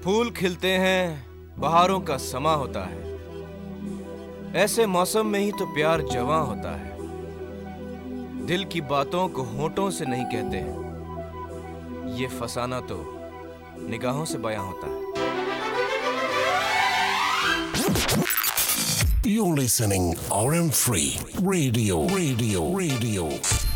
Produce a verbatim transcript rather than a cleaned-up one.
फूल खिलते हैं, बहारों का समा होता है। ऐसे मौसम में ही तो प्यार जवां होता है। दिल की बातों को होठों से नहीं कहते हैं, ये फसाना तो निगाहों से बयां होता है। You're listening R M Free Radio, Radio, Radio.